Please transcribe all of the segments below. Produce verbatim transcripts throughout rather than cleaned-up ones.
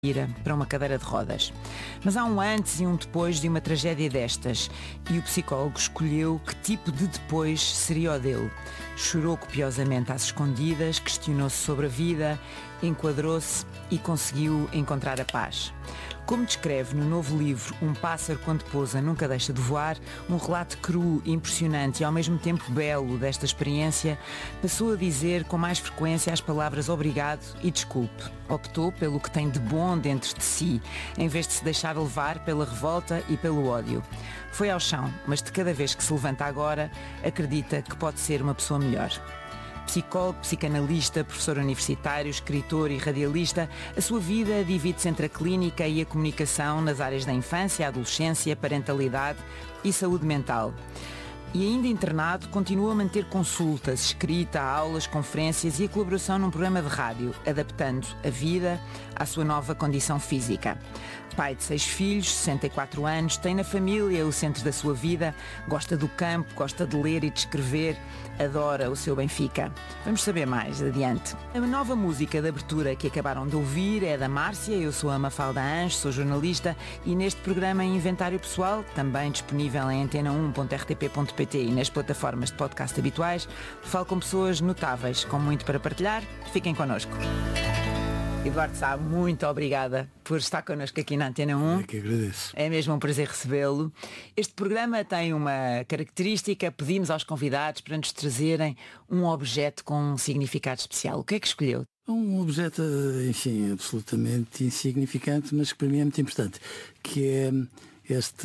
para uma cadeira de rodas. Mas há um antes e um depois de uma tragédia destas, e o psicólogo escolheu que tipo de depois seria o dele. Chorou copiosamente às escondidas, questionou-se sobre a vida, enquadrou-se e conseguiu encontrar a paz. Como descreve no novo livro Um Pássaro Quando Pousa Nunca Deixa de Voar, um relato cru, impressionante e ao mesmo tempo belo desta experiência, passou a dizer com mais frequência as palavras obrigado e desculpe. Optou pelo que tem de bom dentro de si, em vez de se deixar levar pela revolta e pelo ódio. Foi ao chão, mas de cada vez que se levanta agora, acredita que pode ser uma pessoa melhor. Psicólogo, psicanalista, professor universitário, escritor e radialista, a sua vida divide-se entre a clínica e a comunicação nas áreas da infância, adolescência, parentalidade e saúde mental. E ainda internado, continua a manter consultas, escrita, aulas, conferências e a colaboração num programa de rádio, adaptando a vida à sua nova condição física. Pai de seis filhos, sessenta e quatro anos, tem na família o centro da sua vida, gosta do campo, gosta de ler e de escrever, adora o seu Benfica. Vamos saber mais adiante. A nova música de abertura que acabaram de ouvir é da Márcia, eu sou a Mafalda Anjos, sou jornalista e neste programa Inventário Pessoal, também disponível em antena um ponto r t p ponto p t e nas plataformas de podcast habituais, falo com pessoas notáveis, com muito para partilhar. Fiquem connosco. Eduardo Sá, muito obrigada por estar connosco aqui na Antena um. É que agradeço. É mesmo um prazer recebê-lo. Este programa tem uma característica, pedimos aos convidados para nos trazerem um objeto com um significado especial. O que é que escolheu? Um objeto, enfim, absolutamente insignificante, mas que para mim é muito importante, que é esta,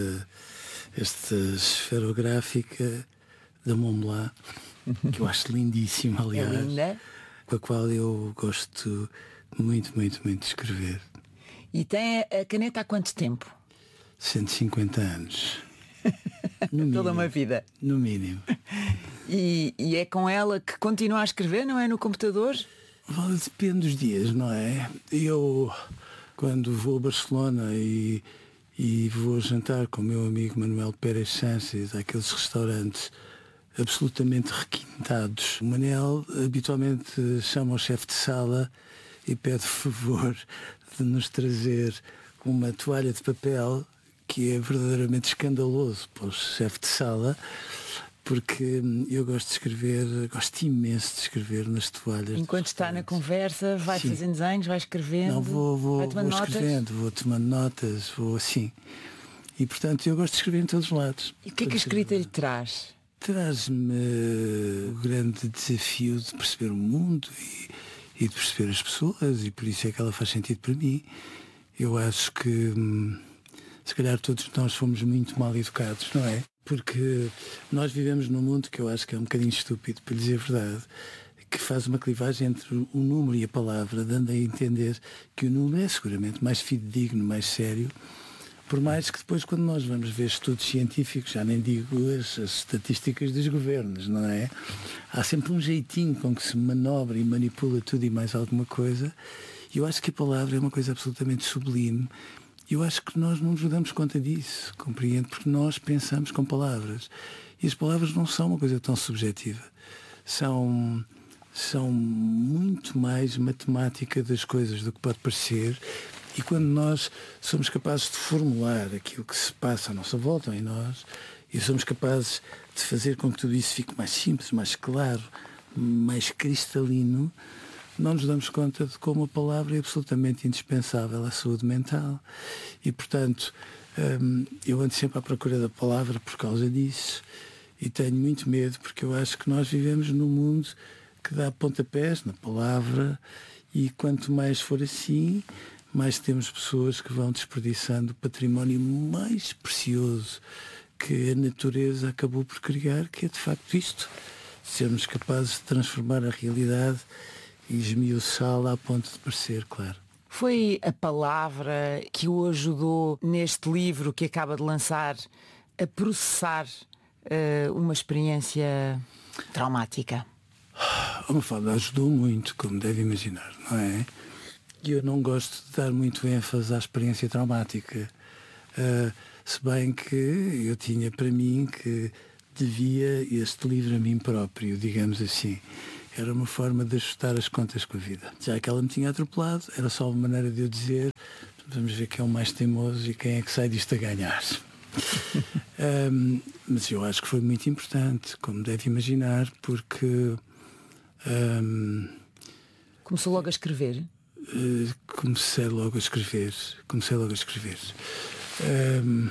esta esferográfica da Montblanc, que eu acho lindíssima, aliás. É linda. Com a qual eu gosto muito, muito, muito de escrever. E tem a caneta há quanto tempo? cento e cinquenta anos. No mínimo, toda uma vida. No mínimo. E, e é com ela que continua a escrever, não é no computador? Depende dos dias, não é? Eu, quando vou a Barcelona e, e vou jantar com o meu amigo Manuel Pérez Sánchez, àqueles restaurantes absolutamente requintados, o Manel habitualmente chama o chefe de sala e pede favor de nos trazer uma toalha de papel, que é verdadeiramente escandaloso para o chefe de sala, porque eu gosto de escrever, gosto imenso de escrever nas toalhas. Enquanto está na conversa, vai Sim. fazendo desenhos, vai escrevendo, Não, vou, vou, vai tomando vou notas? escrevendo, vou tomando notas, vou assim. E portanto eu gosto de escrever em todos os lados. E o que é que a escrita lhe traz? Traz-me o grande desafio de perceber o mundo e, e de perceber as pessoas, e por isso é que ela faz sentido para mim. Eu acho que hum, se calhar todos nós fomos muito mal educados, não é? Porque nós vivemos num mundo que eu acho que é um bocadinho estúpido, para dizer a verdade, que faz uma clivagem entre o número e a palavra, dando a entender que o número é seguramente mais fidedigno, mais sério. Por mais que depois, quando nós vamos ver estudos científicos, já nem digo as, as estatísticas dos governos, não é? Há sempre um jeitinho com que se manobra e manipula tudo e mais alguma coisa. E eu acho que a palavra é uma coisa absolutamente sublime. E eu acho que nós não nos damos conta disso, compreende? Porque nós pensamos com palavras. E as palavras não são uma coisa tão subjetiva. São, são muito mais matemática das coisas do que pode parecer. E quando nós somos capazes de formular aquilo que se passa à nossa volta, em nós, e somos capazes de fazer com que tudo isso fique mais simples, mais claro, mais cristalino, não nos damos conta de como a palavra é absolutamente indispensável à saúde mental. E, portanto, eu ando sempre à procura da palavra por causa disso. E tenho muito medo, porque eu acho que nós vivemos num mundo que dá pontapés na palavra, e quanto mais for assim, mais temos pessoas que vão desperdiçando o património mais precioso que a natureza acabou por criar, que é de facto isto, sermos capazes de transformar a realidade e esmiuçá-la a ponto de parecer, claro. Foi a palavra que o ajudou neste livro que acaba de lançar a processar uh, uma experiência traumática? Uma fala ajudou muito, como deve imaginar, não é? E eu não gosto de dar muito ênfase à experiência traumática. Uh, se bem que eu tinha para mim que devia este livro a mim próprio, digamos assim. era uma forma de ajustar as contas com a vida. Já que ela me tinha atropelado, era só uma maneira de eu dizer, vamos ver quem é o mais teimoso e quem é que sai disto a ganhar. um, mas eu acho que foi muito importante, como deve imaginar, porque... Um, Começou logo a escrever? Uh, comecei logo a escrever. Comecei logo a escrever. Um,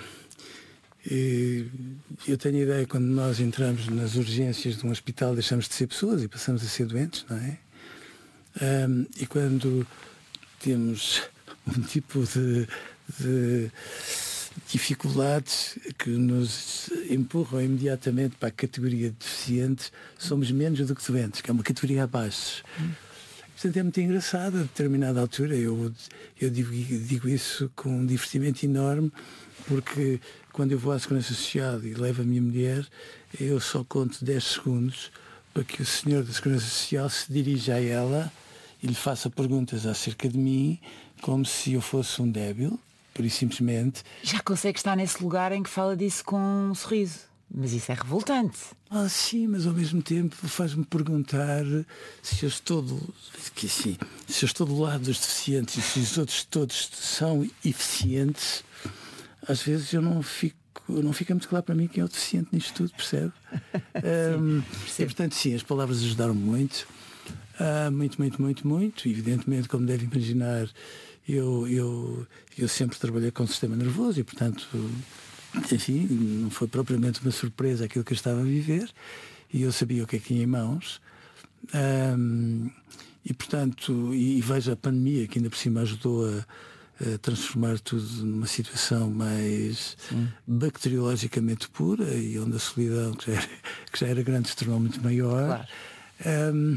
E eu tenho a ideia, quando nós entramos nas urgências de um hospital, deixamos de ser pessoas e passamos a ser doentes, não é? Um, e quando temos um tipo de, de dificuldades que nos empurram imediatamente para a categoria de deficientes, somos menos do que doentes, que é uma categoria abaixo. Hum. Portanto, é muito engraçado, a determinada altura, eu, eu digo, digo isso com um divertimento enorme, porque quando eu vou à Segurança Social e levo a minha mulher, eu só conto dez segundos para que o senhor da Segurança Social se dirija a ela e lhe faça perguntas acerca de mim, como se eu fosse um débil, por isso simplesmente. Já consegue estar nesse lugar em que fala disso com um sorriso. Mas isso é revoltante. Ah, sim, mas ao mesmo tempo faz-me perguntar se eu estou do, que, sim, se eu estou do lado dos deficientes e se os outros todos são eficientes. Às vezes eu não fico, não fica muito claro para mim quem é o deficiente nisto tudo, percebe? um, e, portanto, sim, as palavras ajudaram muito, uh, muito, muito, muito, muito. Evidentemente, como deve imaginar, eu, eu, eu sempre trabalhei com o sistema nervoso e, portanto, enfim, não foi propriamente uma surpresa aquilo que eu estava a viver e eu sabia o que é que tinha em mãos. Um, e, portanto, e, e vejo a pandemia, que ainda por cima ajudou a transformar tudo numa situação mais Sim. bacteriologicamente pura e onde a solidão, que já era, que já era grande, se tornou muito maior. Claro. Um,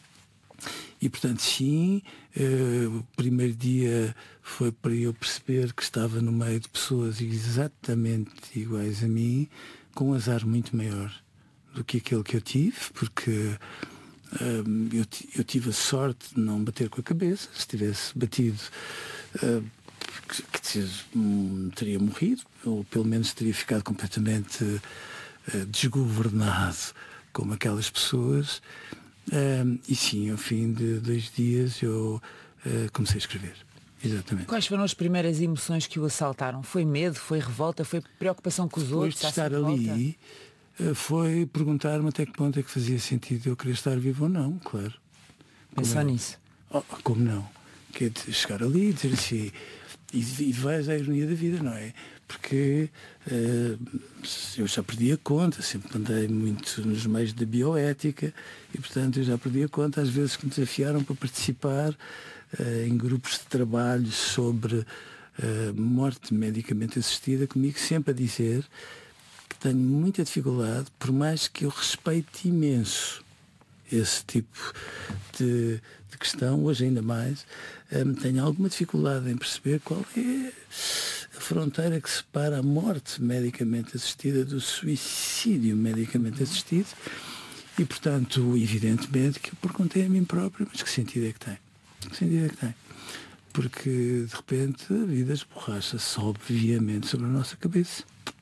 e, portanto, sim, uh, o primeiro dia foi para eu perceber que estava no meio de pessoas exatamente iguais a mim, com um azar muito maior do que aquele que eu tive, porque um, eu, eu tive a sorte de não bater com a cabeça. Se tivesse batido, Uh, que, que um, teria morrido, ou pelo menos teria ficado completamente uh, desgovernado como aquelas pessoas. Uh, e sim, ao fim de dois dias eu uh, comecei a escrever. Exatamente. Quais foram as primeiras emoções que o assaltaram? Foi medo, foi revolta, foi preocupação com os Depois outros? De estar ali, uh, foi perguntar-me até que ponto é que fazia sentido eu querer estar vivo ou não, claro. Pensar nisso. Oh, como não? Que é chegar ali e dizer assim, e, e vais à ironia da vida, não é? Porque uh, eu já perdi a conta, sempre andei muito nos meios da bioética e, portanto, eu já perdi a conta às vezes que me desafiaram para participar uh, em grupos de trabalho sobre uh, morte medicamente assistida, comigo sempre a dizer que tenho muita dificuldade, por mais que eu respeite imenso esse tipo de, de questão, hoje ainda mais, um, tenho alguma dificuldade em perceber qual é a fronteira que separa a morte medicamente assistida do suicídio medicamente assistido e, portanto, evidentemente que eu perguntei a mim próprio, mas que sentido é que tem? Que sentido é que tem? Porque, de repente, a vida esborracha-se, obviamente, sobre a nossa cabeça.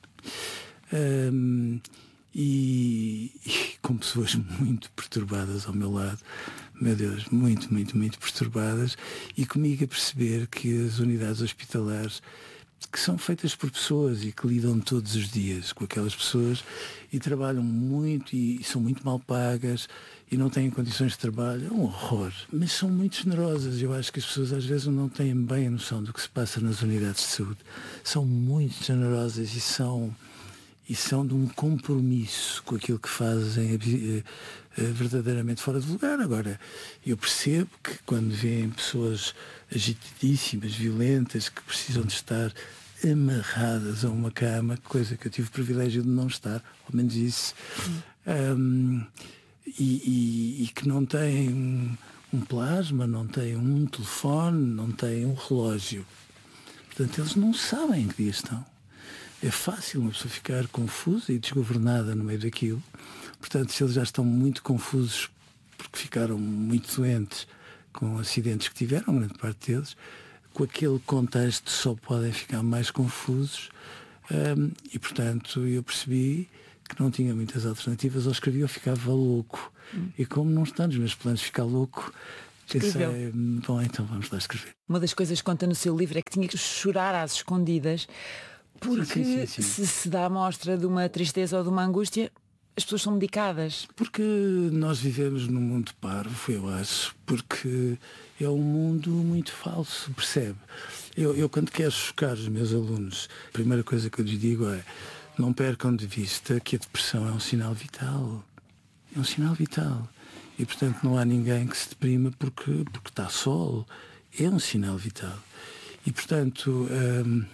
Um, E, e com pessoas muito perturbadas ao meu lado, meu Deus, muito, muito, muito perturbadas, e comigo a perceber que as unidades hospitalares, que são feitas por pessoas e que lidam todos os dias com aquelas pessoas e trabalham muito e, e são muito mal pagas e não têm condições de trabalho, é um horror, mas são muito generosas. Eu acho que as pessoas às vezes não têm bem a noção do que se passa nas unidades de saúde. São muito generosas e são... e são de um compromisso com aquilo que fazem verdadeiramente fora de lugar. Agora, eu percebo que quando veem pessoas agitadíssimas, violentas, que precisam de estar amarradas a uma cama, coisa que eu tive o privilégio de não estar, ao menos isso, um, e, e, e que não têm um, um plasma, não têm um telefone, não têm um relógio. Portanto, eles não sabem em que dia estão. É fácil uma pessoa ficar confusa e desgovernada no meio daquilo. Portanto, se eles já estão muito confusos porque ficaram muito doentes com acidentes que tiveram, grande parte deles, com aquele contexto só podem ficar mais confusos. Um, e, portanto, eu percebi que não tinha muitas alternativas, ou escrevia ou ficava louco. Hum. E como não está nos meus planos ficar louco, pensei, bom, então vamos lá escrever. Uma das coisas que conta no seu livro é que tinha que chorar às escondidas, porque sim, sim, sim, sim. se se dá a mostra de uma tristeza ou de uma angústia, as pessoas são medicadas. Porque nós vivemos num mundo parvo, eu acho, porque é um mundo muito falso, percebe? Eu, eu quando quero chocar os meus alunos, a primeira coisa que eu lhes digo é: não percam de vista que a depressão é um sinal vital. É um sinal vital. E, portanto, não há ninguém que se deprima porque, porque está sol. É um sinal vital. E, portanto, hum,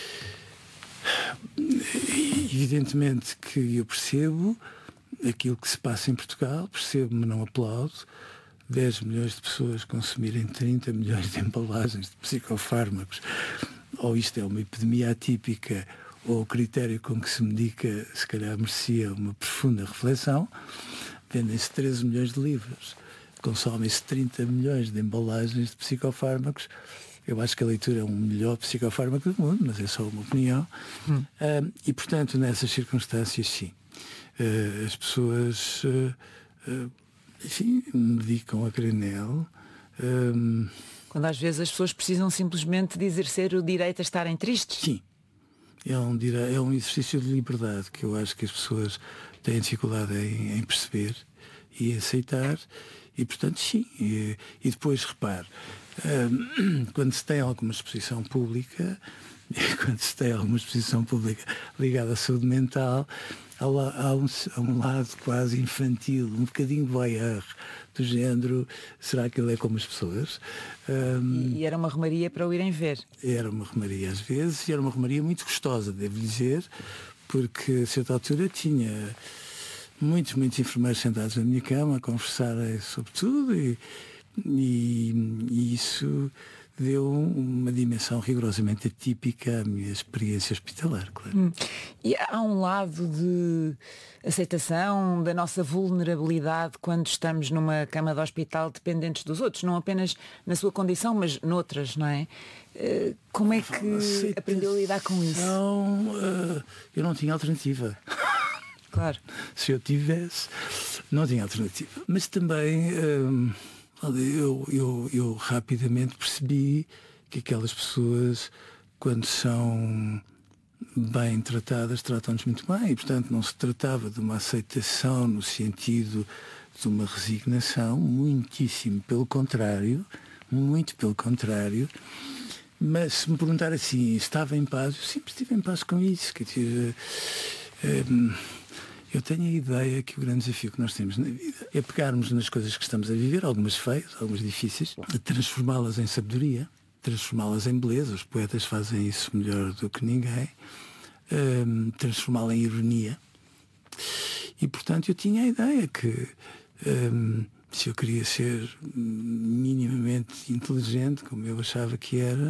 evidentemente que eu percebo aquilo que se passa em Portugal, percebo-me, não aplaudo. dez milhões de pessoas consumirem trinta milhões de embalagens de psicofármacos, ou isto é uma epidemia atípica, ou o critério com que se medica, se calhar merecia uma profunda reflexão. Vendem-se treze milhões de livros, consomem-se trinta milhões de embalagens de psicofármacos. Eu acho que a leitura é o melhor psicofármaco do mundo, mas é só uma opinião. Hum. Uh, e, portanto, nessas circunstâncias, sim. Uh, as pessoas, uh, uh, enfim, medicam a granel. Uh, Quando às vezes as pessoas precisam simplesmente de exercer o direito a estarem tristes. Sim. É um, é um exercício de liberdade que eu acho que as pessoas têm dificuldade em, em perceber e aceitar. E, portanto, sim. E, e depois, repare, uh, quando se tem alguma exposição pública, quando se tem alguma exposição pública ligada à saúde mental, há, há, um, há um lado quase infantil, um bocadinho voyeur, do género, será que ele é como as pessoas? Um, e era uma romaria para o irem ver. Era uma romaria às vezes, e era uma romaria muito gostosa, devo dizer, porque a certa altura tinha muitos, muitos enfermeiros sentados na minha cama a conversar sobre tudo, e, e, e isso deu uma dimensão rigorosamente atípica à minha experiência hospitalar, claro. Hum. E há um lado de aceitação da nossa vulnerabilidade quando estamos numa cama de hospital dependentes dos outros, não apenas na sua condição, mas noutras, não é? Como é que aceitação, aprendeu a lidar com isso? Uh, eu não tinha alternativa. Claro. Se eu tivesse, não tinha alternativa. Mas também... Uh, Eu, eu, eu rapidamente percebi que aquelas pessoas, quando são bem tratadas, tratam-nos muito bem. E, portanto, não se tratava de uma aceitação no sentido de uma resignação, muitíssimo pelo contrário, muito pelo contrário. Mas se me perguntar assim, estava em paz? Eu sempre estive em paz com isso. Quer dizer, um, eu tenho a ideia que o grande desafio que nós temos na vida é pegarmos nas coisas que estamos a viver, algumas feias, algumas difíceis, transformá-las em sabedoria, transformá-las em beleza. Os poetas fazem isso melhor do que ninguém. Um, transformá-la em ironia. E, portanto, eu tinha a ideia que um, se eu queria ser minimamente inteligente, como eu achava que era,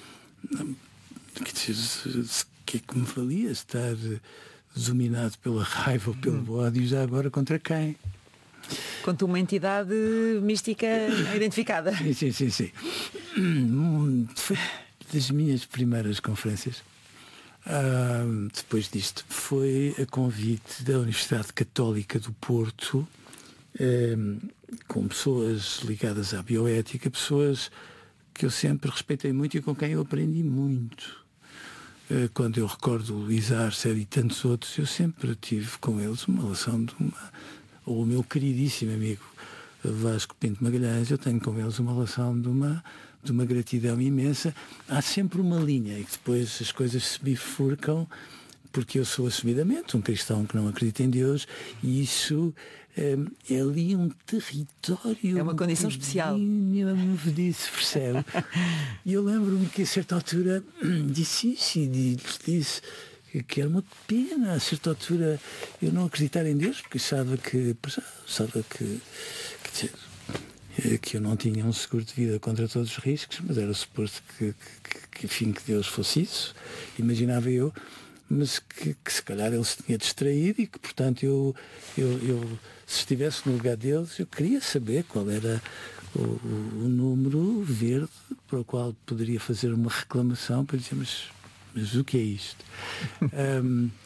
que, que é que me valia estar dominado pela raiva ou pelo ódio, já agora contra quem? Contra uma entidade mística identificada. Sim, sim, sim, sim. Foi das minhas primeiras conferências. Uh, depois disto, foi a convite da Universidade Católica do Porto, um, com pessoas ligadas à bioética, pessoas que eu sempre respeitei muito e com quem eu aprendi muito. Quando eu recordo o Luís Arce e tantos outros, eu sempre tive com eles uma relação de uma... Ou o meu queridíssimo amigo Vasco Pinto Magalhães, eu tenho com eles uma relação de uma, de uma gratidão imensa. Há sempre uma linha e que depois as coisas se bifurcam, porque eu sou assumidamente um cristão que não acredita em Deus, e isso é, é ali um território... É uma condição especial. Disse, percebe? E eu lembro-me que a certa altura disse isso e disse que era uma pena, a certa altura, eu não acreditar em Deus, porque achava que, achava que, que, que eu não tinha um seguro de vida contra todos os riscos, mas era suposto que, que, que, enfim, que Deus fosse isso, imaginava eu, mas que, que se calhar ele se tinha distraído e que, portanto, eu, eu, eu se estivesse no lugar deles, eu queria saber qual era o, o, o número verde para o qual poderia fazer uma reclamação para dizer, mas, mas o que é isto? um,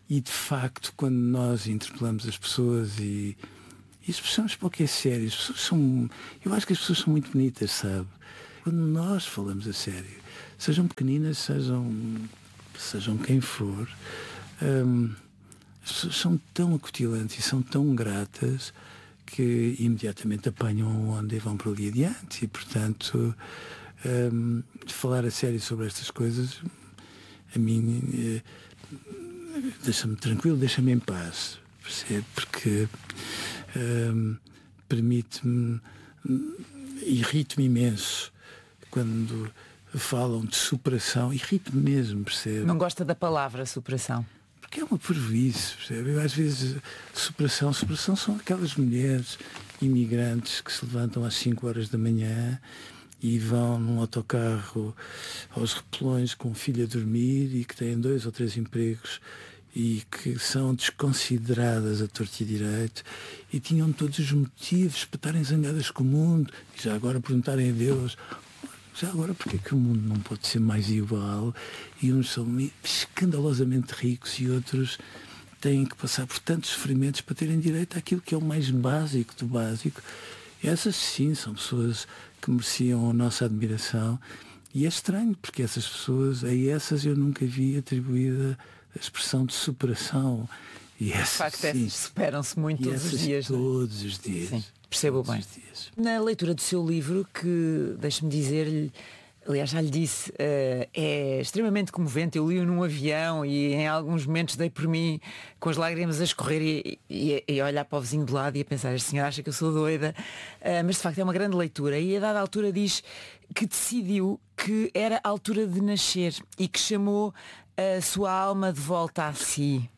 E de facto, quando nós interpelamos as pessoas e, e as pessoas para o que é sério, as pessoas são. Eu acho que as pessoas são muito bonitas, sabe? Quando nós falamos a sério, sejam pequeninas, sejam, sejam quem for, hum, as pessoas são tão acutilantes e são tão gratas que imediatamente apanham a onda e vão para ali adiante. E portanto, hum, falar a sério sobre estas coisas, a mim eh, deixa-me tranquilo, deixa-me em paz, percebe? Porque hum, permite-me, irrita-me imenso quando falam de superação, irrita-me mesmo, percebe? Não gosta da palavra superação? Porque é uma parvoíce, percebe? Eu, às vezes, superação, superação são aquelas mulheres imigrantes que se levantam às cinco horas da manhã e vão num autocarro aos repelões com o filho a dormir e que têm dois ou três empregos e que são desconsideradas a torto e direito e tinham todos os motivos para estarem zangadas com o mundo e já agora perguntarem a Deus: já agora porque é que o mundo não pode ser mais igual? E uns são escandalosamente ricos e outros têm que passar por tantos sofrimentos para terem direito àquilo que é o mais básico do básico. E essas sim são pessoas que mereciam a nossa admiração. E é estranho, porque essas pessoas, a essas eu nunca vi atribuída a expressão de superação. E essas, de facto, essas superam-se muito todos os dias. Todos os dias. Sim, percebo bem. Na leitura do seu livro, que, deixe-me dizer-lhe, aliás, já lhe disse, uh, é extremamente comovente. Eu li-o num avião e em alguns momentos dei por mim com as lágrimas a escorrer e, e, e a olhar para o vizinho do lado e a pensar: este senhor acha que eu sou doida. Uh, mas de facto é uma grande leitura. E a dada altura diz que decidiu que era a altura de nascer e que chamou a sua alma de volta a si.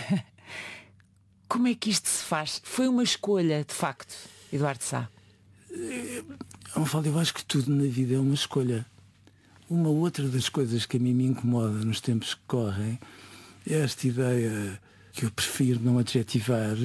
Como é que isto se faz? Foi uma escolha, de facto, Eduardo Sá? Eu acho que tudo na vida é uma escolha. Uma outra das coisas que a mim me incomoda nos tempos que correm é esta ideia, que eu prefiro não adjetivar,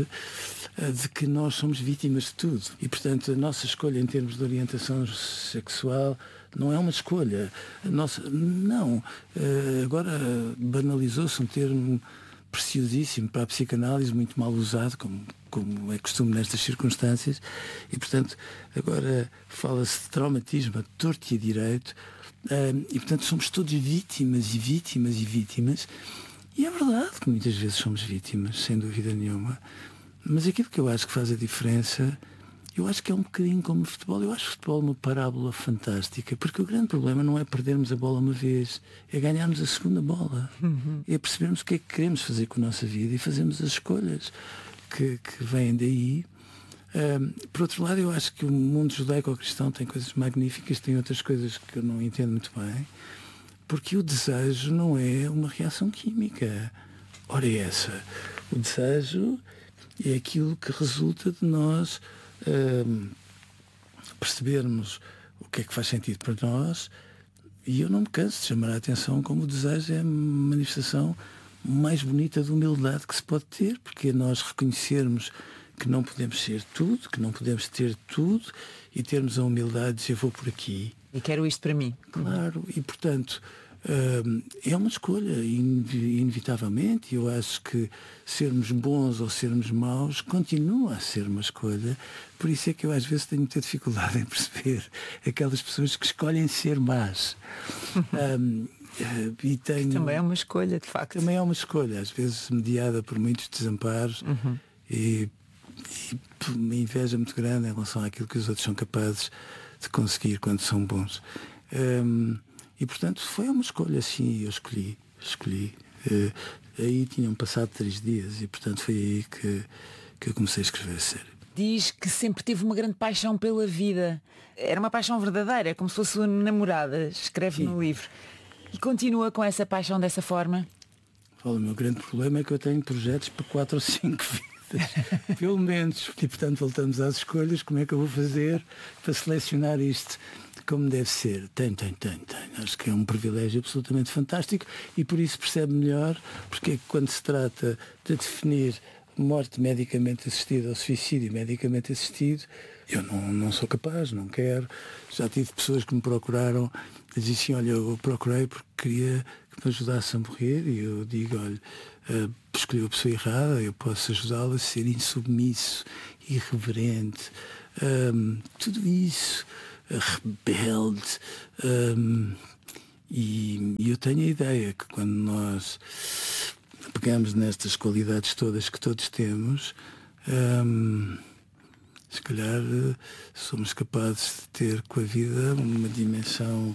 de que nós somos vítimas de tudo. E, portanto, a nossa escolha em termos de orientação sexual não é uma escolha. A nossa, não. Agora banalizou-se um termo preciosíssimo para a psicanálise, muito mal usado, como, como é costume nestas circunstâncias. E, portanto, agora fala-se de traumatismo a torto e a direito. E, portanto, somos todos vítimas e vítimas e vítimas. E é verdade que muitas vezes somos vítimas, sem dúvida nenhuma. Mas aquilo que eu acho que faz a diferença, eu acho que é um bocadinho como o futebol. Eu acho o futebol uma parábola fantástica, porque o grande problema não é perdermos a bola uma vez, é ganharmos a segunda bola. Uhum. É percebermos o que é que queremos fazer com a nossa vida e fazermos as escolhas que, que vêm daí. Um, por outro lado, eu acho que o mundo judaico-cristão tem coisas magníficas, tem outras coisas que eu não entendo muito bem, porque o desejo não é uma reação química. Ora, é essa. O desejo é aquilo que resulta de nós um, percebermos o que é que faz sentido para nós, e eu não me canso de chamar a atenção como o desejo é a manifestação mais bonita de humildade que se pode ter, porque é nós reconhecermos que não podemos ser tudo, que não podemos ter tudo, e termos a humildade de dizer: vou por aqui. E quero isto para mim. Claro, e portanto é uma escolha, inevitavelmente. Eu acho que sermos bons ou sermos maus continua a ser uma escolha. Por isso é que eu às vezes tenho muita dificuldade em perceber aquelas pessoas que escolhem ser más. um, e tenho... Também é uma escolha, de facto. Também é uma escolha, às vezes mediada por muitos desamparos. Uhum. e, e uma inveja muito grande em relação àquilo que os outros são capazes de conseguir quando são bons. Um, E, portanto, foi uma escolha, sim, eu escolhi. escolhi. Uh, aí tinham passado três dias e, portanto, foi aí que, que eu comecei a escrever a série. Diz que sempre teve uma grande paixão pela vida. Era uma paixão verdadeira, como se fosse sua namorada, escreve sim. no livro. E continua com essa paixão dessa forma? Olha, o meu grande problema é que eu tenho projetos para quatro ou cinco vidas, pelo menos. E, portanto, voltamos às escolhas. Como é que eu vou fazer para selecionar isto como deve ser? Tem, tem, tem, tem. Acho que é um privilégio absolutamente fantástico e por isso percebe melhor porque é que quando se trata de definir morte medicamente assistida ou suicídio medicamente assistido, eu não, não sou capaz, não quero. Já tive pessoas que me procuraram e diziam: olha, eu procurei porque queria que me ajudasse a morrer, e eu digo: olha, uh, escolheu a pessoa errada, eu posso ajudá-lo a ser insubmisso, irreverente, um, tudo isso, rebelde. Um, e, e eu tenho a ideia que quando nós pegamos nestas qualidades todas que todos temos, um, se calhar somos capazes de ter com a vida uma dimensão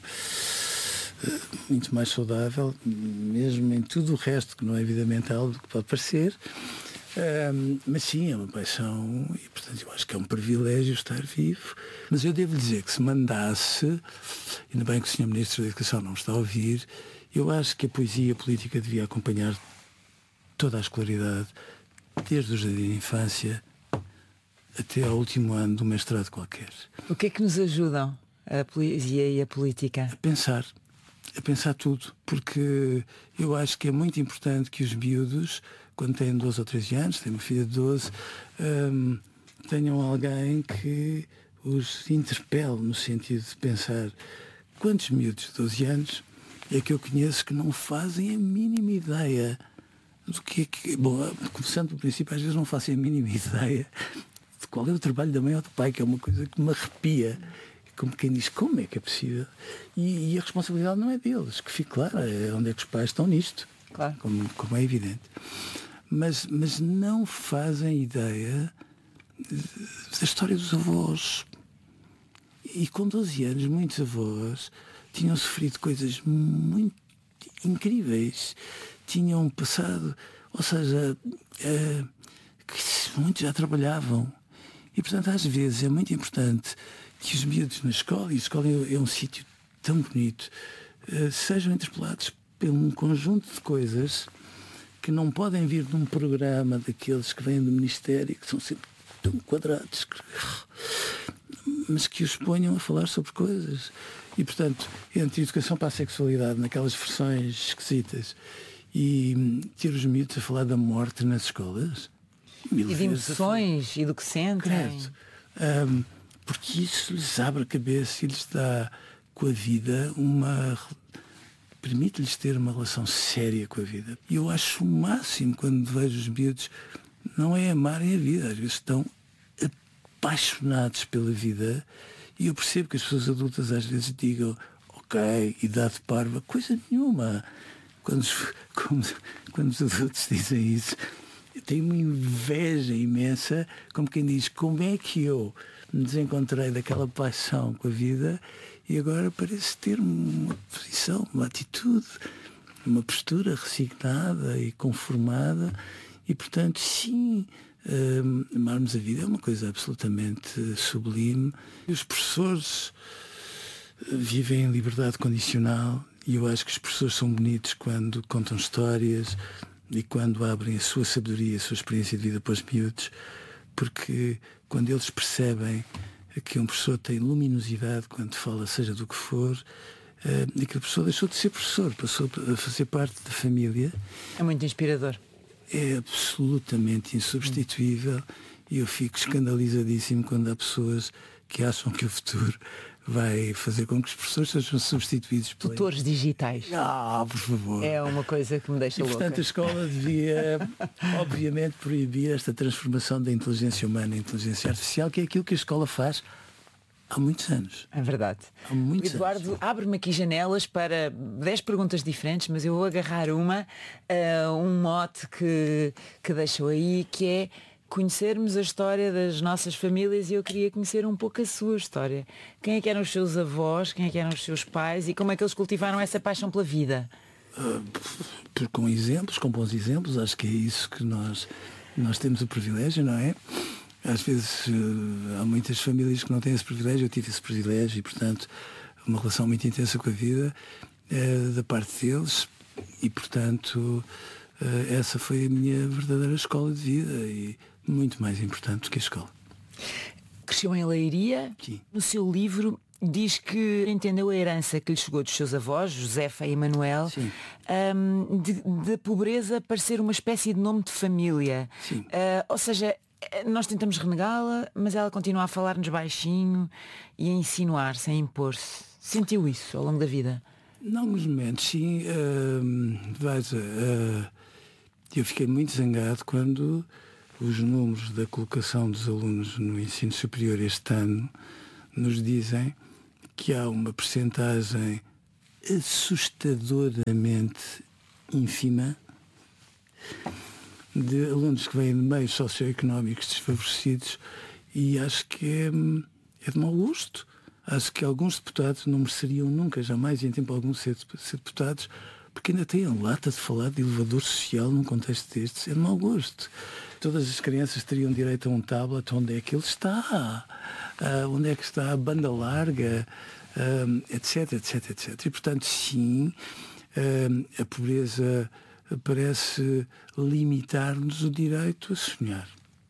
muito mais saudável, mesmo em tudo o resto que não é vida mental do que pode parecer. Um, mas sim, é uma paixão e, portanto, eu acho que é um privilégio estar vivo. Mas eu devo dizer que se mandasse, ainda bem que o senhor Ministro da Educação não está a ouvir, eu acho que a poesia política devia acompanhar toda a escolaridade, desde o jardim de infância até ao último ano do mestrado qualquer. O que é que nos ajudam a poesia e a política? A pensar. A pensar tudo, porque eu acho que é muito importante que os miúdos, quando têm doze ou treze anos, têm uma filha de doze, um, tenham alguém que os interpele no sentido de pensar. Quantos miúdos de doze anos é que eu conheço que não fazem a mínima ideia do que é que... Bom, começando pelo princípio, às vezes não fazem a mínima ideia de qual é o trabalho da mãe ou do pai, que é uma coisa que me arrepia. Como quem diz, como é que é possível? E, e a responsabilidade não é deles, que fique claro, é onde é que os pais estão nisto, claro. como, como é evidente. Mas, mas não fazem ideia da história dos avós. E com doze anos, muitos avós tinham sofrido coisas muito incríveis. Tinham passado, ou seja, é, que muitos já trabalhavam. E, portanto, às vezes é muito importante que os miúdos na escola, e a escola é, é um sítio tão bonito, uh, sejam interpelados por um conjunto de coisas que não podem vir de um programa daqueles que vêm do Ministério, que são sempre tão quadrados, mas que os ponham a falar sobre coisas. E, portanto, entre educação para a sexualidade, naquelas versões esquisitas, e ter os miúdos a falar da morte nas escolas... E de emoções, e do que sentem. Um, porque isso lhes abre a cabeça e lhes dá com a vida uma... permite-lhes ter uma relação séria com a vida. E eu acho o máximo quando vejo os miúdos, não é amarem a vida, às vezes estão apaixonados pela vida, e eu percebo que as pessoas adultas às vezes digam, ok, idade parva, coisa nenhuma. Quando os, quando, quando os adultos dizem isso, eu tenho uma inveja imensa, como quem diz, como é que eu me desencontrei daquela paixão com a vida e agora parece ter uma posição, uma atitude, uma postura resignada e conformada. E, portanto, sim, um, amarmos a vida é uma coisa absolutamente sublime. E os professores vivem em liberdade condicional e eu acho que os professores são bonitos quando contam histórias e quando abrem a sua sabedoria, a sua experiência de vida para os miúdos, porque quando eles percebem que um professor tem luminosidade quando fala, seja do que for, e que a pessoa deixou de ser professor, passou a fazer parte da família. É muito inspirador. É absolutamente insubstituível e eu fico escandalizadíssimo quando há pessoas que acham que o futuro vai fazer com que os professores sejam substituídos por tutores digitais. Ah, por favor. É uma coisa que me deixa e, louca. Portanto, a escola devia, obviamente, proibir esta transformação da inteligência humana em inteligência artificial, que é aquilo que a escola faz há muitos anos. É verdade. Há muitos Eduardo, anos. abre-me aqui janelas para dez perguntas diferentes, mas eu vou agarrar uma, uh, um mote que, que deixou aí, que é conhecermos a história das nossas famílias, e eu queria conhecer um pouco a sua história. Quem é que eram os seus avós, quem é que eram os seus pais e como é que eles cultivaram essa paixão pela vida? Uh, com exemplos, com bons exemplos, acho que é isso que nós, nós temos o privilégio, não é? Às vezes uh, há muitas famílias que não têm esse privilégio, eu tive esse privilégio e, portanto, uma relação muito intensa com a vida uh, da parte deles e, portanto, uh, essa foi a minha verdadeira escola de vida e muito mais importante do que a escola. Cresceu em Leiria. Sim. No seu livro diz que entendeu a herança que lhe chegou dos seus avós, Josefa e Manuel, um, de, de pobreza para ser uma espécie de nome de família. Sim. Uh, ou seja, nós tentamos renegá-la, mas ela continua a falar-nos baixinho e a insinuar-se, a impor-se. Sentiu isso ao longo da vida? Em alguns momentos, sim. Uh, veja, uh, E eu fiquei muito zangado quando os números da colocação dos alunos no ensino superior este ano nos dizem que há uma percentagem assustadoramente ínfima de alunos que vêm de meios socioeconómicos desfavorecidos, e acho que é, é de mau gosto. Acho que alguns deputados não mereceriam nunca, jamais, em tempo algum, ser, ser deputados, porque ainda têm a lata de falar de elevador social num contexto destes. É de mau gosto. Todas as crianças teriam direito a um tablet. Onde é que ele está? Uh, onde é que está a banda larga? Uh, etc, etc, etc. E, portanto, sim, uh, a pobreza parece limitar-nos o direito a sonhar.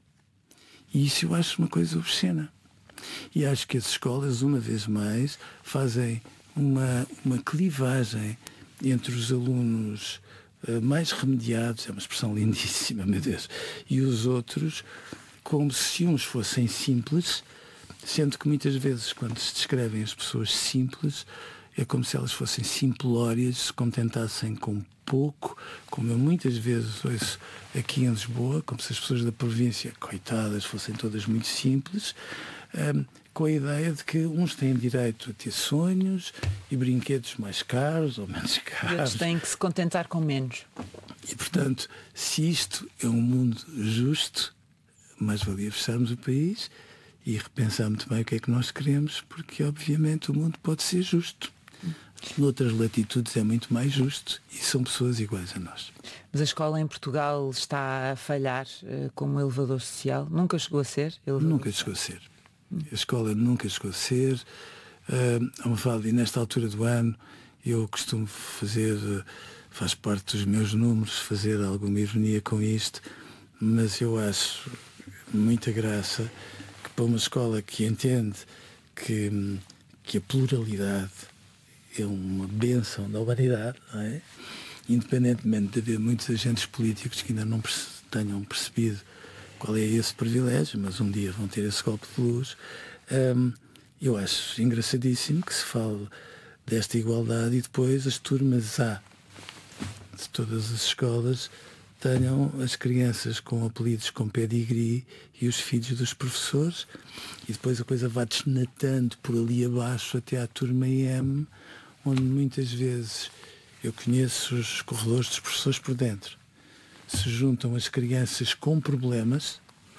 E isso eu acho uma coisa obscena. E acho que as escolas, uma vez mais, fazem uma, uma clivagem entre os alunos uh, mais remediados, é uma expressão lindíssima, meu Deus, e os outros, como se uns fossem simples, sendo que muitas vezes, quando se descrevem as pessoas simples, é como se elas fossem simplórias, se contentassem com pouco, como eu muitas vezes ouço aqui em Lisboa, como se as pessoas da província, coitadas, fossem todas muito simples, um, com a ideia de que uns têm direito a ter sonhos e brinquedos mais caros ou menos caros. E outros têm que se contentar com menos. E, portanto, se isto é um mundo justo, mais valia fecharmos o país e repensar muito bem o que é que nós queremos, porque, obviamente, o mundo pode ser justo. Noutras latitudes é muito mais justo e são pessoas iguais a nós. Mas a escola em Portugal está a falhar uh, como elevador social? Nunca chegou a ser? Nunca chegou a ser. A escola nunca chegou a ser. Uh, uma fala, e nesta altura do ano eu costumo fazer, uh, faz parte dos meus números, fazer alguma ironia com isto, mas eu acho muita graça que para uma escola que entende que, que a pluralidade é uma bênção da humanidade, não é? Independentemente de haver muitos agentes políticos que ainda não perce- tenham percebido qual é esse privilégio, mas um dia vão ter esse golpe de luz. Um, eu acho engraçadíssimo que se fale desta igualdade e depois as turmas A de todas as escolas tenham as crianças com apelidos com pedigree e os filhos dos professores, e depois a coisa vai desnatando por ali abaixo até à turma M, onde muitas vezes eu conheço os corredores dos professores por dentro. Se juntam as crianças com problemas,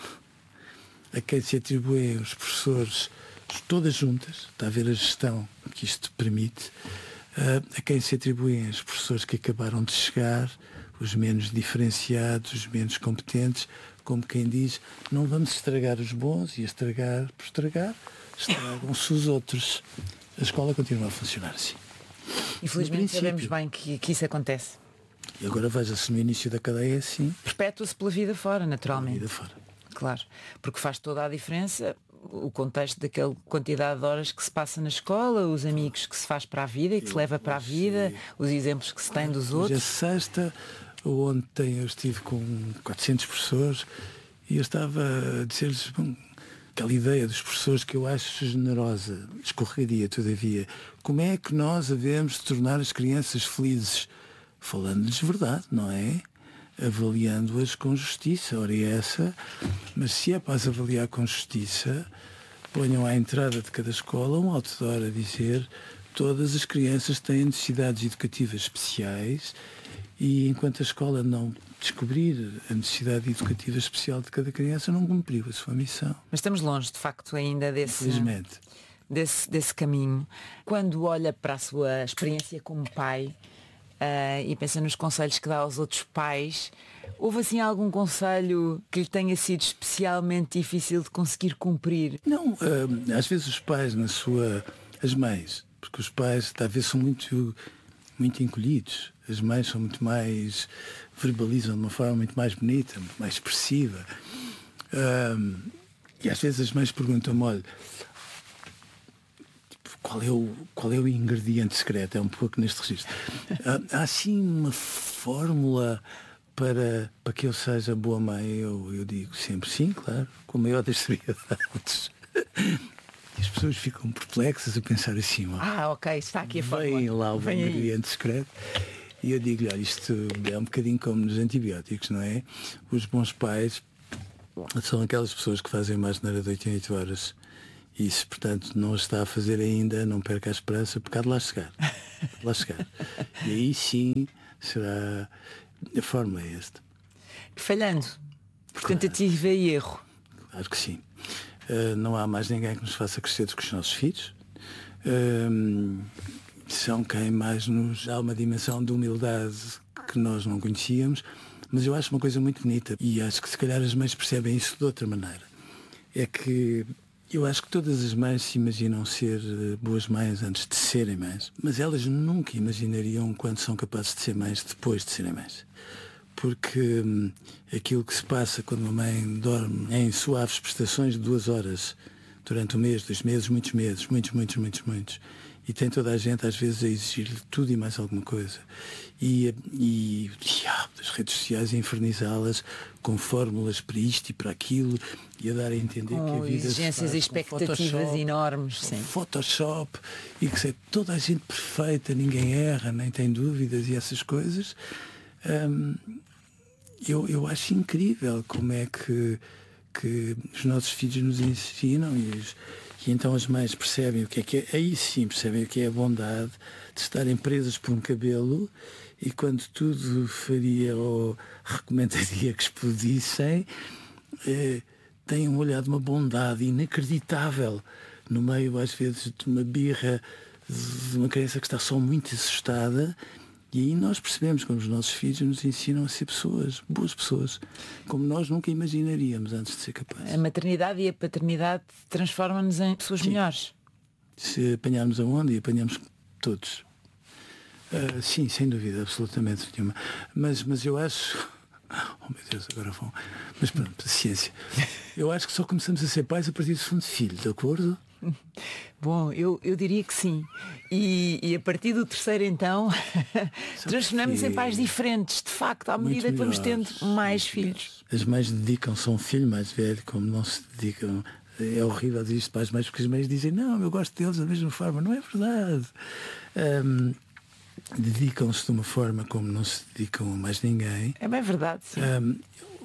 a quem se atribuem os professores todas juntas, está a ver a gestão que isto permite, a quem se atribuem os professores que acabaram de chegar, os menos diferenciados, os menos competentes, como quem diz, não vamos estragar os bons, e estragar por estragar, estragam-se os outros. A escola continua a funcionar assim. Infelizmente sabemos bem que, que isso acontece. E agora veja-se no início da cadeia assim. Perpetua-se pela vida fora, naturalmente. Pela vida fora. Claro, porque faz toda a diferença o contexto daquela quantidade de horas que se passa na escola, os amigos que se faz para a vida e que eu, se leva para a vida, sim. Os exemplos que se tem dos Hoje outros. É sexta, ontem eu estive com quatrocentos professores e eu estava a dizer-lhes, bom, aquela ideia dos professores que eu acho generosa, escorregadia todavia, como é que nós havemos de tornar as crianças felizes? Falando-lhes verdade, não é? Avaliando-as com justiça, ora é essa, mas se é para as avaliar com justiça, ponham à entrada de cada escola um outdoor a dizer todas as crianças têm necessidades educativas especiais e enquanto a escola não descobrir a necessidade educativa especial de cada criança, não cumpriu a sua missão. Mas estamos longe, de facto, ainda desse, desse, desse caminho. Quando olha para a sua experiência como pai, Uh, e pensa nos conselhos que dá aos outros pais, houve assim algum conselho que lhe tenha sido especialmente difícil de conseguir cumprir? Não, uh, às vezes os pais na sua, as mães, porque os pais talvez são muito, muito encolhidos, as mães são muito mais, verbalizam de uma forma muito mais bonita, muito mais expressiva, uh, e às vezes as mães perguntam-me, olha, Qual é, o, qual é o ingrediente secreto? É um pouco neste registro. Há, há assim uma fórmula para, para que eu seja boa mãe? Eu, eu digo sempre sim, claro, com a maior das seriedades. E as pessoas ficam perplexas a pensar assim, ó, ah, ok, está aqui a fórmula. Vem lá o Vem ingrediente aí. secreto. E eu digo-lhe, olha, isto é um bocadinho como nos antibióticos, não é? Os bons pais são aquelas pessoas que fazem mais de oito em oito horas. E se, portanto, não está a fazer ainda, não perca a esperança, porque há de lá chegar. De lá chegar. E aí sim será... A fórmula é esta. Falhando. Por tentativa e erro. Claro que sim. Uh, não há mais ninguém que nos faça crescer do que os nossos filhos. Uh, são quem mais nos dá uma dimensão de humildade que nós não conhecíamos. Mas eu acho uma coisa muito bonita, e acho que se calhar as mães percebem isso de outra maneira. É que eu acho que todas as mães se imaginam ser boas mães antes de serem mães, mas elas nunca imaginariam quando são capazes de ser mães depois de serem mães. Porque hum, aquilo que se passa quando uma mãe dorme em suaves prestações de duas horas durante um mês, dois meses, muitos meses, muitos, muitos, muitos, muitos, e tem toda a gente às vezes a exigir-lhe tudo e mais alguma coisa. E, e, e ah, as redes sociais a infernizá-las com fórmulas para isto e para aquilo e a dar a entender com que a vida exigências e expectativas Photoshop, enormes, sim. Photoshop, e que é toda a gente perfeita, ninguém erra, nem tem dúvidas e essas coisas. Hum, eu, eu acho incrível como é que, que os nossos filhos nos ensinam e, os, e então as mães percebem o que é que é, aí sim percebem o que é a bondade de estarem presas por um cabelo, e quando tudo faria ou recomendaria que explodissem, eh, têm um olhar de uma bondade inacreditável no meio às vezes de uma birra de uma criança que está só muito assustada. E aí nós percebemos como os nossos filhos nos ensinam a ser pessoas, boas pessoas, como nós nunca imaginaríamos antes de ser capazes. A maternidade e a paternidade transformam-nos em pessoas sim. melhores. Se apanharmos a onda, e apanhamos todos. Uh, sim, sem dúvida, absolutamente nenhuma. Mas, mas eu acho... Oh meu Deus, agora vão... Mas pronto, paciência. Eu acho que só começamos a ser pais a partir do segundo filho, de acordo? Bom, eu, eu diria que sim. E, e a partir do terceiro, então, transformamos em pais diferentes, de facto, à medida que vamos tendo mais filhos. As mães dedicam-se a um filho mais velho, como não se dedicam. É horrível dizer isto para as mães, porque as mães dizem, não, eu gosto deles da mesma forma. Não é verdade. Um, dedicam-se de uma forma como não se dedicam a mais ninguém. É bem verdade, sim. Um,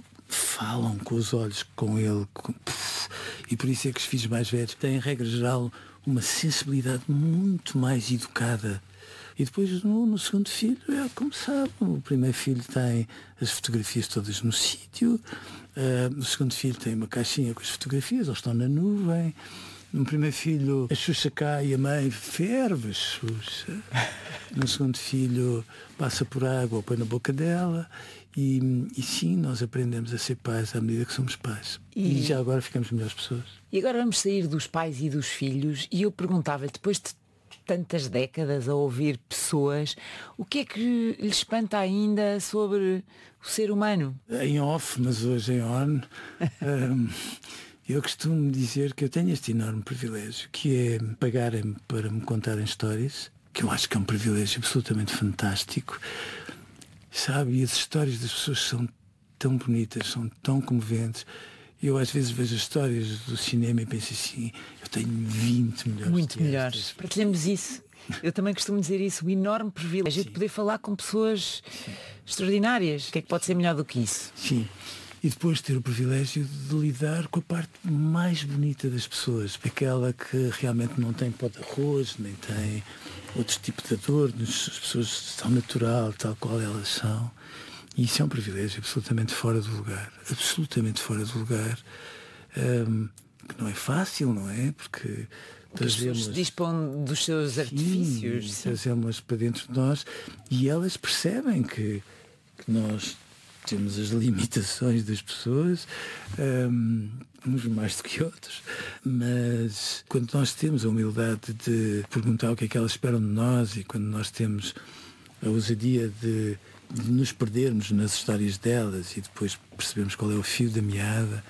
falam com os olhos com ele, com... e por isso é que os filhos mais velhos têm, em regra geral, uma sensibilidade muito mais educada. E depois no, no segundo filho é como sabe, o primeiro filho tem as fotografias todas no sítio, uh, o segundo filho tem uma caixinha com as fotografias, eles estão na nuvem. No primeiro filho a Xuxa cai e a mãe ferve a Xuxa. No segundo filho passa por água ou põe na boca dela. E, e sim, nós aprendemos a ser pais à medida que somos pais. E, e já agora ficamos melhores pessoas. E agora vamos sair dos pais e dos filhos. E eu perguntava-lhe, depois de tantas décadas a ouvir pessoas, o que é que lhe espanta ainda sobre o ser humano? Em off, mas hoje em on, um, eu costumo dizer que eu tenho este enorme privilégio, que é pagarem-me para me contarem histórias, que eu acho que é um privilégio absolutamente fantástico. Sabe, e as histórias das pessoas são tão bonitas, são tão comoventes. Eu às vezes vejo as histórias do cinema e penso assim, eu tenho vinte melhores. Muito melhores. Partilhamos isso. Eu também costumo dizer isso, o enorme privilégio de poder falar com pessoas sim. extraordinárias. O que é que pode ser melhor do que isso? Sim. E depois ter o privilégio de lidar com a parte mais bonita das pessoas, aquela que realmente não tem pó de arroz, nem tem outros tipos de adornos, as pessoas são natural, tal qual elas são. E isso é um privilégio absolutamente fora do lugar, absolutamente fora do lugar, um, que não é fácil, não é? Porque trazemos, dispõem dos seus artifícios. Sim, trazemos para dentro de nós e elas percebem que, que nós temos as limitações das pessoas, um, uns mais do que outros, mas quando nós temos a humildade de perguntar o que é que elas esperam de nós e quando nós temos a ousadia de, de nos perdermos nas histórias delas e depois percebermos qual é o fio da meada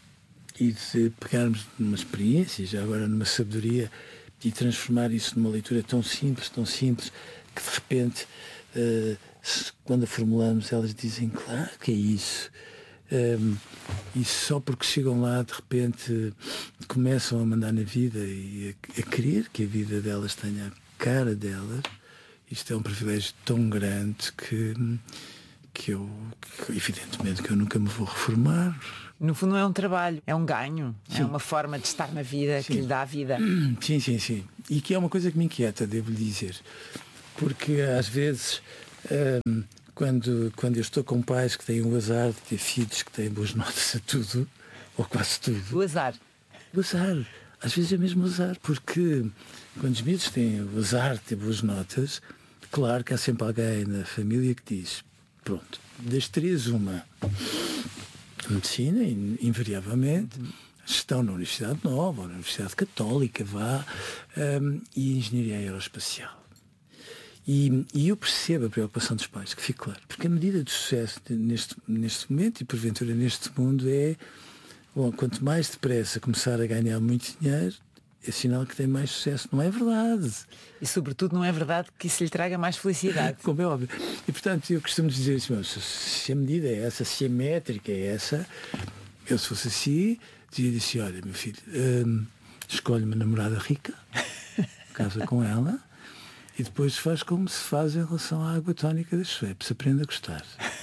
e de pegarmos numa experiência, já agora numa sabedoria, e transformar isso numa leitura tão simples, tão simples, que de repente, uh, quando a formulamos, elas dizem, claro que é isso. Um, e só porque chegam lá, de repente, começam a mandar na vida e a, a querer que a vida delas tenha a cara delas, isto é um privilégio tão grande que, que eu, que, evidentemente, que eu nunca me vou reformar. No fundo não é um trabalho, é um ganho, Sim. é uma forma de estar na vida, sim, que lhe dá a vida. Sim, sim, sim. E que é uma coisa que me inquieta, devo lhe dizer. Porque às vezes, hum, quando, quando eu estou com pais que têm o azar de ter filhos que têm boas notas a tudo, ou quase tudo. O azar. O azar. Às vezes é mesmo azar, porque quando os miúdos têm o azar de ter boas notas, claro que há sempre alguém na família que diz, pronto, das três uma, medicina, invariavelmente, estão na Universidade Nova, ou na Universidade Católica, vá, um, e Engenharia Aeroespacial. E, e eu percebo a preocupação dos pais, que fique claro, porque a medida de sucesso neste, neste momento, e porventura neste mundo, é, bom, quanto mais depressa começar a ganhar muito dinheiro, é sinal que tem mais sucesso. Não é verdade. E sobretudo não é verdade que isso lhe traga mais felicidade. Como é óbvio. E portanto eu costumo dizer assim, se a medida é essa, se a métrica é essa, eu se fosse assim, dizia assim, olha meu filho, hum, escolhe uma namorada rica, casa com ela, e depois faz como se faz em relação à água tónica das Schweppes, aprende a gostar.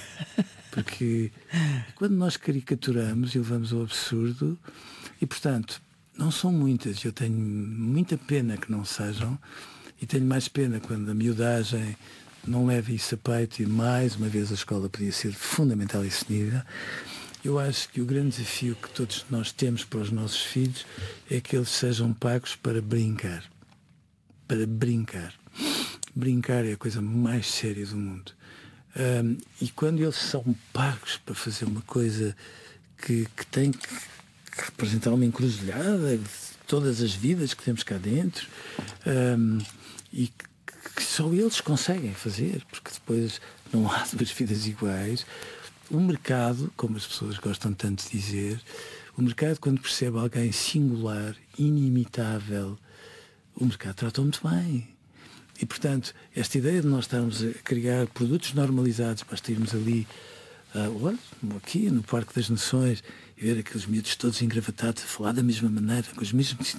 Porque quando nós caricaturamos e levamos ao absurdo, e portanto, não são muitas, eu tenho muita pena que não sejam, e tenho mais pena quando a miudagem não leva isso a peito, e mais uma vez a escola podia ser fundamental nesse nível. Eu acho que o grande desafio que todos nós temos para os nossos filhos é que eles sejam pagos para brincar. Para brincar. Brincar é a coisa mais séria do mundo. Um, e quando eles são pagos para fazer uma coisa que, que tem que representar uma encruzilhada de todas as vidas que temos cá dentro, um, e que, que só eles conseguem fazer, porque depois não há duas vidas iguais. O mercado, como as pessoas gostam tanto de dizer, o mercado, quando percebe alguém singular, inimitável, o mercado trata muito bem. E, portanto, esta ideia de nós estarmos a criar produtos normalizados, basta irmos ali, uh, olha, aqui no Parque das Nações, e ver aqueles miúdos todos engravatados, a falar da mesma maneira, com os mesmos...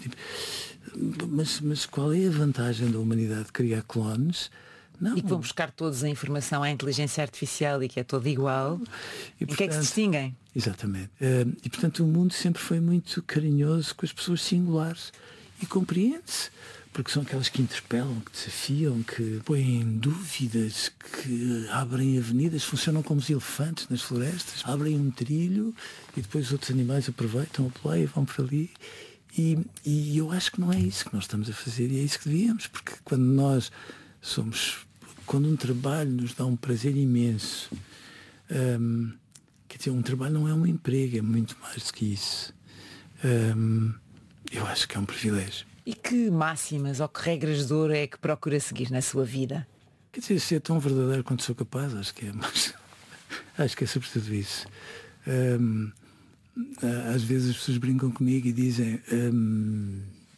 Mas, mas qual é a vantagem da humanidade de criar clones? Não. E que vão buscar todos a informação à inteligência artificial e que é toda igual. E, portanto, em que é que se distinguem? Exatamente. Uh, e, portanto, o mundo sempre foi muito carinhoso com as pessoas singulares. E compreende-se. Porque são aquelas que interpelam, que desafiam, que põem dúvidas, que abrem avenidas, funcionam como os elefantes nas florestas, abrem um trilho e depois outros animais aproveitam a play e vão por ali. E, e eu acho que não é isso que nós estamos a fazer, e é isso que devíamos, porque quando nós somos, quando um trabalho nos dá um prazer imenso, hum, quer dizer, um trabalho não é um emprego, é muito mais do que isso. Hum, eu acho que é um privilégio. E que máximas ou que regras de ouro é que procura seguir na sua vida? Quer dizer, ser tão verdadeiro quanto sou capaz, acho que é, mas acho que é sobretudo isso. Um, às vezes as pessoas brincam comigo e dizem, um,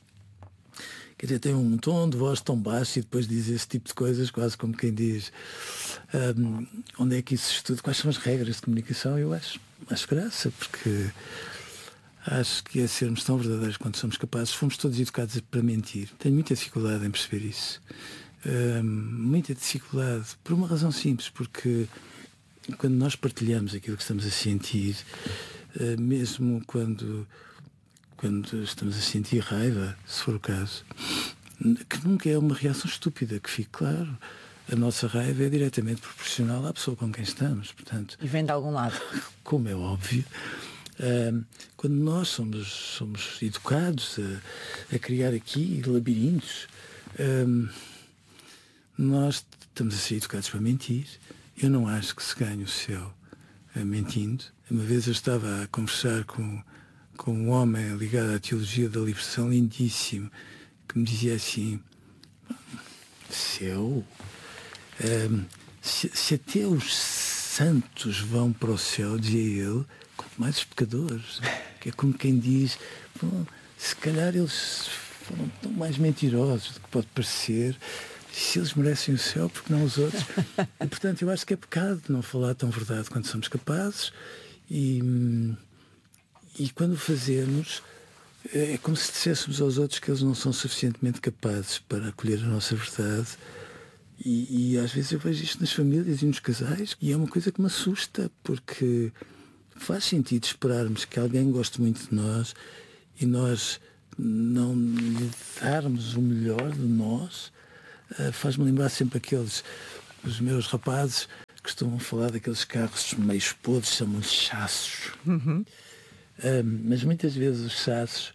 quer dizer, tem um tom de voz tão baixo e depois diz esse tipo de coisas, quase como quem diz, um, onde é que isso se estuda, quais são as regras de comunicação? Eu acho, acho graça, porque acho que é sermos tão verdadeiros quanto somos capazes. Fomos todos educados para mentir. Tenho muita dificuldade em perceber isso. Um, muita dificuldade. Por uma razão simples, porque quando nós partilhamos aquilo que estamos a sentir, uh, mesmo quando, quando estamos a sentir raiva, se for o caso, que nunca é uma reação estúpida, que fique claro. A nossa raiva é diretamente proporcional à pessoa com quem estamos. Portanto, e vem de algum lado. Como é óbvio. Um, quando nós somos, somos educados a, a criar aqui labirintos, um, nós estamos a ser educados para mentir. Eu não acho que se ganhe o céu uh, mentindo. Uma vez eu estava a conversar com, com um homem ligado à teologia da libertação, lindíssimo, que me dizia assim, céu, um, se, se até os santos vão para o céu, dizia ele, quanto mais os pecadores, que é como quem diz, bom, se calhar eles foram tão mais mentirosos do que pode parecer, se eles merecem o céu, porque não os outros? E, portanto, eu acho que é pecado não falar tão verdade quanto somos capazes, e, e quando o fazemos, é como se disséssemos aos outros que eles não são suficientemente capazes para acolher a nossa verdade, E, e às vezes eu vejo isto nas famílias e nos casais e é uma coisa que me assusta, porque faz sentido esperarmos que alguém goste muito de nós e nós não lhe darmos o melhor de nós. Uh, faz-me lembrar sempre aqueles, os meus rapazes costumam falar daqueles carros meio podres, chamam-se chassos. Uhum. Uh, mas muitas vezes os chassos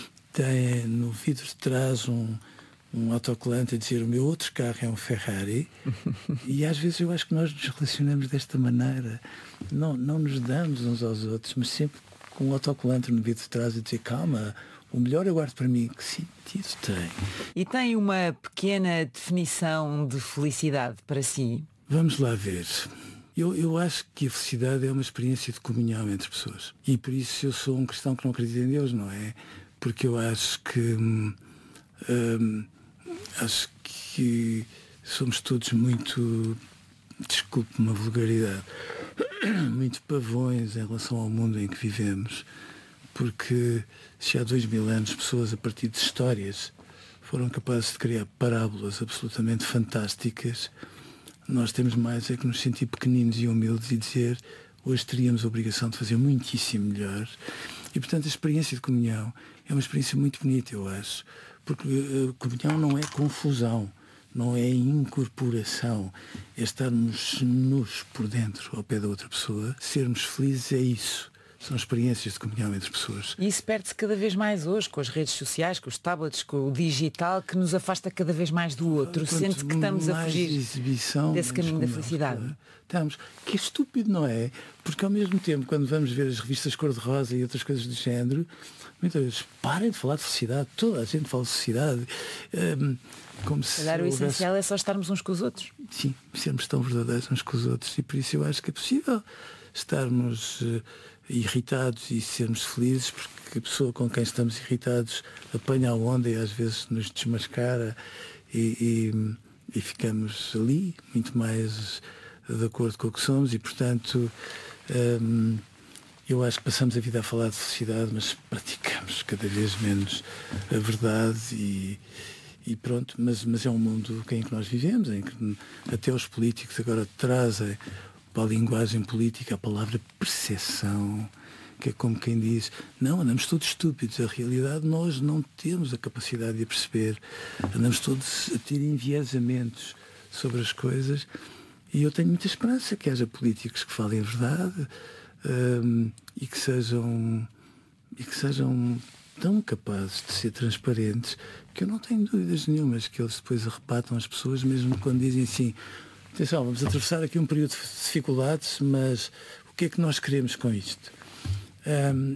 têm no vidro de trás um um autocolante a dizer o meu outro carro é um Ferrari. E às vezes eu acho que nós nos relacionamos desta maneira, não, não nos damos uns aos outros, mas sempre com um autocolante no vidro de trás a dizer calma, o melhor eu guardo para mim. Que sentido tem? E tem uma pequena definição de felicidade para si? Vamos lá ver. Eu, eu acho que a felicidade é uma experiência de comunhão entre pessoas, e por isso eu sou um cristão que não acredita em Deus, não é? Porque eu acho que hum, hum, acho que somos todos muito, desculpe uma vulgaridade, muito pavões em relação ao mundo em que vivemos, porque se há dois mil anos pessoas a partir de histórias foram capazes de criar parábolas absolutamente fantásticas, nós temos mais é que nos sentir pequeninos e humildes e dizer hoje teríamos a obrigação de fazer muitíssimo melhor. E portanto a experiência de comunhão é uma experiência muito bonita, eu acho. Porque a comunhão não é confusão, não é incorporação, é estarmos nus por dentro ao pé da outra pessoa. Sermos felizes é isso. São experiências de comunhão entre pessoas. E isso perde-se cada vez mais hoje, com as redes sociais, com os tablets, com o digital, que nos afasta cada vez mais do outro. Sente que estamos a fugir exibição, desse caminho da felicidade. Claro. Estamos. Que é estúpido, não é? Porque ao mesmo tempo, quando vamos ver as revistas cor-de-rosa e outras coisas do género, muitas vezes parem de falar de felicidade. Toda a gente fala de felicidade. Um, como se Calhar o houvesse... essencial é só estarmos uns com os outros. Sim, sermos tão verdadeiros uns com os outros. E por isso eu acho que é possível estarmos uh, irritados e sermos felizes, porque a pessoa com quem estamos irritados apanha a onda e às vezes nos desmascara e, e, e ficamos ali muito mais de acordo com o que somos e, portanto, um, eu acho que passamos a vida a falar de felicidade, mas praticamos cada vez menos a verdade e, e pronto, mas, mas é um mundo em que nós vivemos, em que até os políticos agora trazem para a linguagem política a palavra percepção, que é como quem diz, não, andamos todos estúpidos, a realidade nós não temos a capacidade de a perceber, andamos todos a ter enviesamentos sobre as coisas. E eu tenho muita esperança que haja políticos que falem a verdade um, e, que sejam, e que sejam tão capazes de ser transparentes que eu não tenho dúvidas nenhumas que eles depois arrebatam as pessoas, mesmo quando dizem assim, atenção, vamos atravessar aqui um período de dificuldades, mas o que é que nós queremos com isto? Um,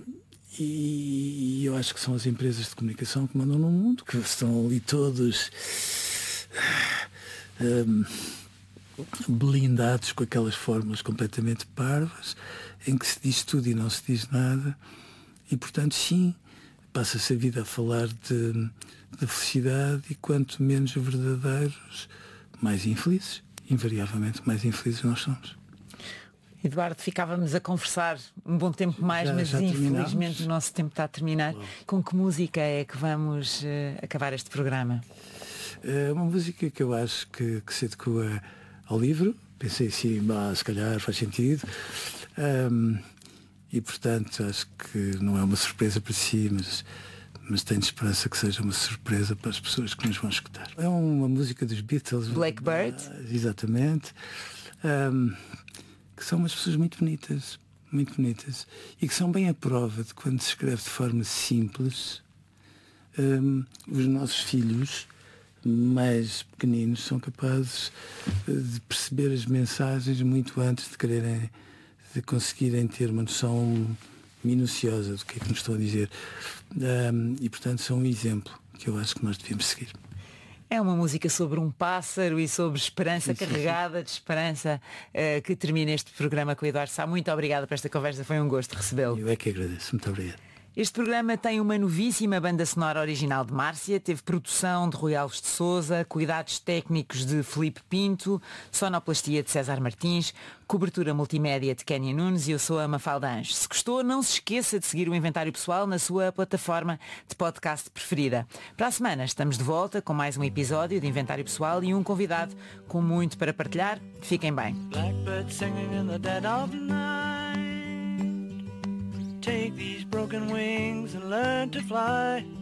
e, e eu acho que são as empresas de comunicação que mandam no mundo, que estão ali todos... Um, blindados com aquelas fórmulas completamente parvas em que se diz tudo e não se diz nada e portanto sim, passa-se a vida a falar de, de felicidade e quanto menos verdadeiros, mais infelizes, invariavelmente mais infelizes nós somos. Eduardo, ficávamos a conversar um bom tempo mais, já, mas já infelizmente o nosso tempo está a terminar. Claro. Com que música é que vamos uh, acabar este programa? É uma música que eu acho que, que se adequa ao livro, pensei assim, ah, se calhar faz sentido, um, e portanto acho que não é uma surpresa para si, mas, mas tenho esperança que seja uma surpresa para as pessoas que nos vão escutar. É uma música dos Beatles. Blackbird? Ah, exatamente. Um, que são umas pessoas muito bonitas, muito bonitas, e que são bem a prova de quando se escreve de forma simples, um, os nossos filhos mais pequeninos são capazes de perceber as mensagens muito antes de quererem, de conseguirem ter uma noção minuciosa do que é que nos estão a dizer. Um, e portanto são um exemplo que eu acho que nós devíamos seguir. É uma música sobre um pássaro e sobre esperança, sim, carregada sim. de esperança, uh, que termina este programa com o Eduardo Sá. Muito obrigada por esta conversa, foi um gosto recebê-lo. Eu é que agradeço, muito obrigado. Este programa tem uma novíssima banda sonora original de Márcia, teve produção de Rui Alves de Sousa, cuidados técnicos de Filipe Pinto, sonoplastia de César Martins, cobertura multimédia de Kénia Nunes e eu sou a Mafalda Anjos. Se gostou, não se esqueça de seguir o Inventário Pessoal na sua plataforma de podcast preferida. Para a semana estamos de volta com mais um episódio de Inventário Pessoal e um convidado com muito para partilhar. Fiquem bem. Take these broken wings and learn to fly.